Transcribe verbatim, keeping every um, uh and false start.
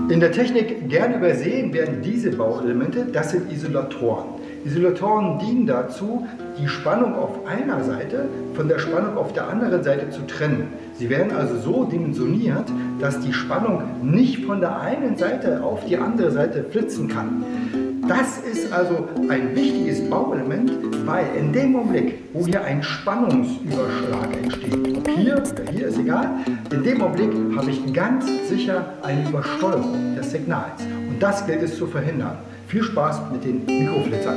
In der Technik gern übersehen werden diese Bauelemente, das sind Isolatoren. Isolatoren dienen dazu, die Spannung auf einer Seite von der Spannung auf der anderen Seite zu trennen. Sie werden also so dimensioniert, dass die Spannung nicht von der einen Seite auf die andere Seite flitzen kann. Das ist also ein wichtiges Bauelement, weil in dem Augenblick, wo hier ein Spannungsüberschlag entsteht, ob hier oder hier ist egal, in dem Augenblick habe ich ganz sicher eine Übersteuerung des Signals. Und das gilt es zu verhindern. Viel Spaß mit den Mikroflitzern.